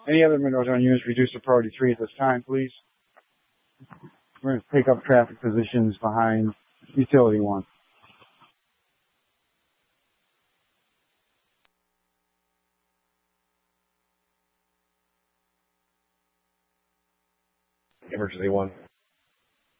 Any other Mendoza units reduced to priority 3 at this time, please. We're going to take up traffic positions behind utility 1. Emergency 1.